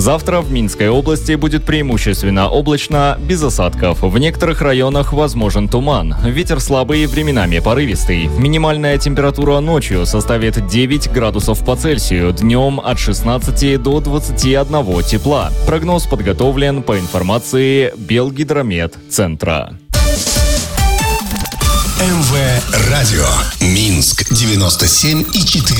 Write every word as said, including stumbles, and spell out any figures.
Завтра в Минской области будет преимущественно облачно, без осадков. В некоторых районах возможен туман. Ветер слабый, временами порывистый. Минимальная температура ночью составит девять градусов по Цельсию, днем от шестнадцати до двадцати одного тепла. Прогноз подготовлен по информации Белгидромет-центра. МВ Радио. Минск девяносто семь и четыре.